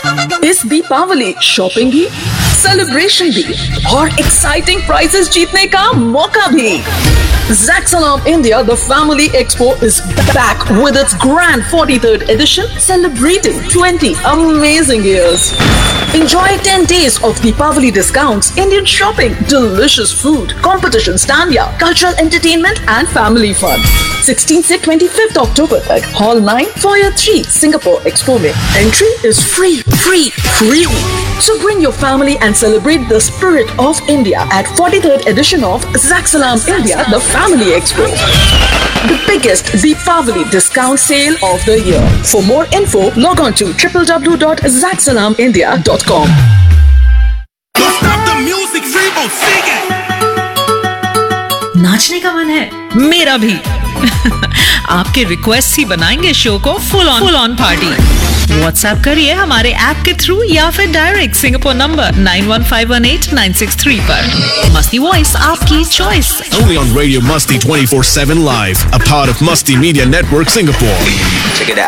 इस दीपावली शॉपिंग भी, सेलिब्रेशन भी और एक्साइटिंग प्राइजेस जीतने का मौका भी। Zaxalam India, the Family Expo is back with its grand 43rd edition, celebrating 20 amazing years. Enjoy 10 days of Deepavali discounts, Indian shopping, delicious food, competition stanya, cultural entertainment and family fun. 16th से 25th October तक Hall 9, Foyer 3, Singapore Expo में. Entry is free. So bring your family and celebrate the spirit of India at 43rd edition of Zaxalam India, the Family Expo. The biggest Deepavali discount sale of the year. For more info, log on to www.zaxalamindia.com. Don't stop the music, Rebo, sing it. नाचने का मन है? मेरा भी। आपके request ही बनाएंगे show को full on party. WhatsApp करिए हमारे ऐप के थ्रू या फिर डायरेक्ट सिंगापुर नंबर 91518963 पर। मस्ती वॉइस आपकी choice. Only on Radio Musty 24/7 live, a part of Musty Media Network Singapore. Check it out.